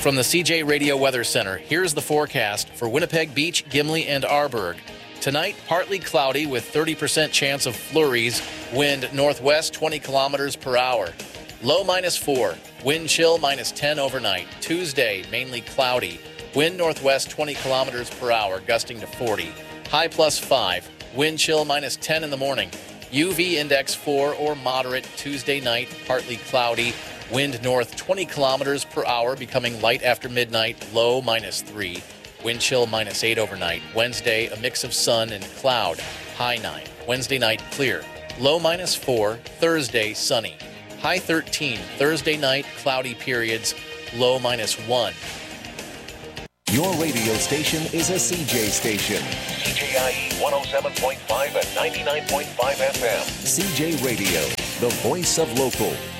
From the CJ Radio Weather Center, here's the forecast for Winnipeg Beach, Gimli, and Arborg. Tonight, partly cloudy with 30% chance of flurries. Wind northwest 20 kilometers per hour. Low -4. Wind chill -10 overnight. Tuesday, mainly cloudy. Wind northwest 20 kilometers per hour, gusting to 40. High +5. Wind chill -10 in the morning. UV index 4 or moderate. Tuesday night, partly cloudy. Wind north 20 kilometers per hour, becoming light after midnight. Low -3. Wind chill -8 overnight. Wednesday, a mix of sun and cloud. High 9. Wednesday night, clear. Low -4. Thursday, sunny. High 13. Thursday night, cloudy periods. Low -1. Your radio station is a CJ station. CJIE 107.5 and 99.5 FM. CJ Radio, the voice of local.